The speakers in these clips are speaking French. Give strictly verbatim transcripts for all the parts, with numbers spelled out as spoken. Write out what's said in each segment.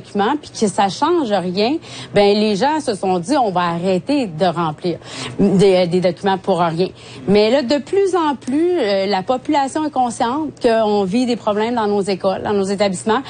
documents puis que ça change rien, ben les gens se sont dit on va arrêter de remplir des, des documents pour rien. Mais là, de plus en plus, euh, la population est consciente qu'on vit des problèmes dans nos écoles, dans nos établissements.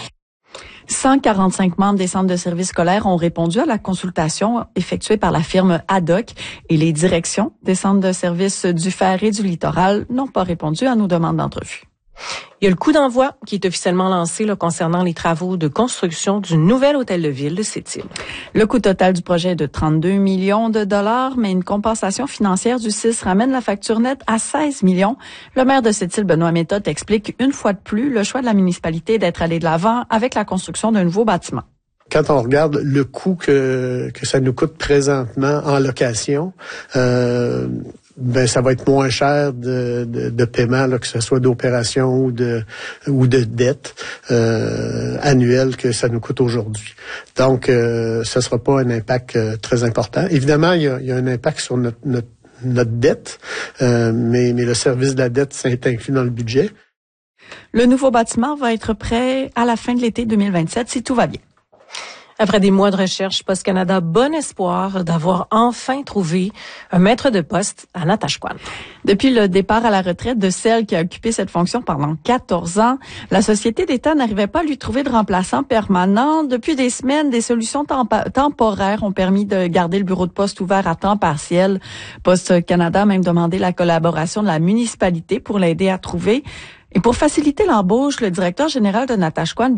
cent quarante-cinq membres des centres de services scolaires ont répondu à la consultation effectuée par la firme Ad Hoc et les directions des centres de services du Fer et du Littoral n'ont pas répondu à nos demandes d'entrevue. Il y a le coup d'envoi qui est officiellement lancé là, concernant les travaux de construction du nouvel hôtel de ville de Sept-Îles. Le coût total du projet est de trente-deux millions de dollars, mais une compensation financière du C I S ramène la facture nette à seize millions. Le maire de Sept-Îles, Benoît Méthode, explique une fois de plus le choix de la municipalité d'être allé de l'avant avec la construction d'un nouveau bâtiment. Quand on regarde le coût que, que ça nous coûte présentement en location, euh, ben ça va être moins cher de, de, de paiement, là, que ce soit d'opération ou de ou de dette euh, annuelle que ça nous coûte aujourd'hui. Donc, euh, ce sera pas un impact euh, très important. Évidemment, il y a, il y a un impact sur notre notre, notre dette, euh, mais mais le service de la dette, ça est inclus dans le budget. Le nouveau bâtiment va être prêt à la fin de l'été deux mille vingt-sept si tout va bien. Après des mois de recherche, Poste Canada a bon espoir d'avoir enfin trouvé un maître de poste à Natashquan. Depuis le départ à la retraite de celle qui a occupé cette fonction pendant quatorze ans, la Société d'État n'arrivait pas à lui trouver de remplaçant permanent. Depuis des semaines, des solutions temp- temporaires ont permis de garder le bureau de poste ouvert à temps partiel. Poste Canada a même demandé la collaboration de la municipalité pour l'aider à trouver. Et pour faciliter l'embauche, le directeur général de Natashquan,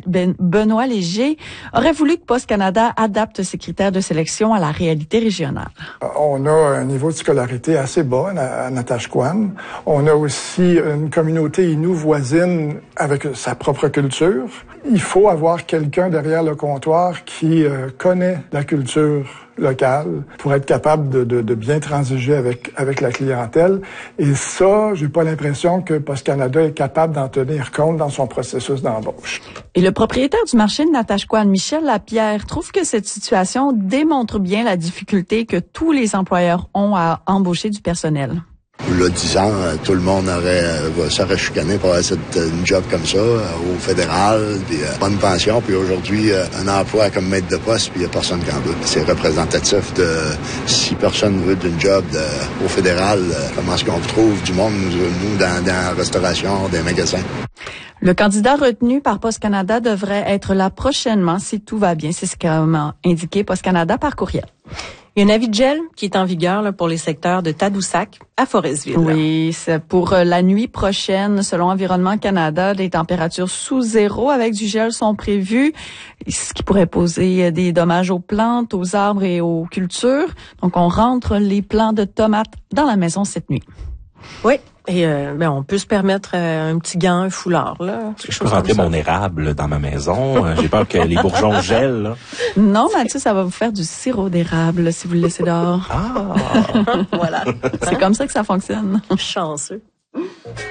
Benoît Léger, aurait voulu que Poste Canada adapte ses critères de sélection à la réalité régionale. On a un niveau de scolarité assez bas à Natashquan. On a aussi une communauté inou voisine avec sa propre culture. Il faut avoir quelqu'un derrière le comptoir qui euh, connaît la culture locale pour être capable de, de, de bien transiger avec avec la clientèle. Et ça, j'ai pas l'impression que Poste Canada est capable d'en tenir compte dans son processus d'embauche. Et le propriétaire du marché de Natashquan, Michel Lapierre, trouve que cette situation démontre bien la difficulté que tous les employeurs ont à embaucher du personnel. Là, dix ans, tout le monde aurait, euh, serait chicané pour avoir cette, une job comme ça, euh, au fédéral, puis euh, bonne pension, puis aujourd'hui, euh, un emploi comme maître de poste, puis il n'y a personne qui en veut. C'est représentatif de si personne veut d'une job de, au fédéral, euh, comment est-ce qu'on trouve du monde, nous, dans, dans la restauration, des magasins. Le candidat retenu par Poste Canada devrait être là prochainement si tout va bien. C'est ce qu'a indiqué Poste Canada par courriel. Il y a un avis de gel qui est en vigueur là, pour les secteurs de Tadoussac à Forestville. Oui, c'est pour la nuit prochaine. Selon Environnement Canada, des températures sous zéro avec du gel sont prévues, ce qui pourrait poser des dommages aux plantes, aux arbres et aux cultures. Donc, on rentre les plants de tomates dans la maison cette nuit. Oui, et euh, ben on peut se permettre euh, un petit gant, un foulard. Là, je peux rentrer mon érable dans ma maison. J'ai peur que les bourgeons gèlent. Là. Non, Mathieu, ça va vous faire du sirop d'érable si vous le laissez dehors. Ah, voilà. C'est comme ça que ça fonctionne. Chanceux.